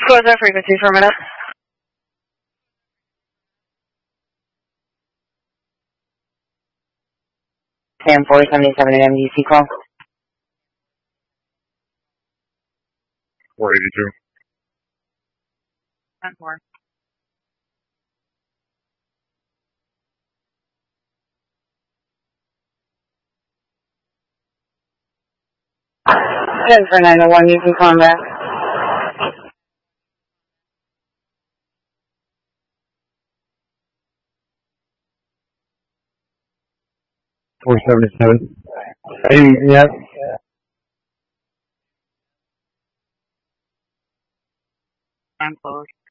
Close that frequency for a minute. Sam 477 at MDC call. 482. 10-4. For 901, you can call him back. Yep. I'm closed.